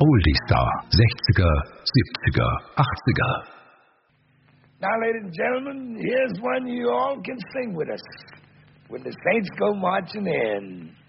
Oldie Star, 60er, 70er, 80er. Now, ladies and gentlemen, here's one you all can sing with us. When the Saints go marching in.